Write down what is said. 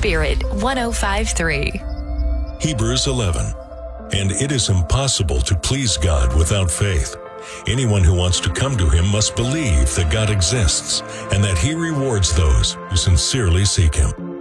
Spirit 105.3. Hebrews 11. And it is impossible to please God without faith. Anyone who wants to come to him must believe that God exists and that he rewards those who sincerely seek him.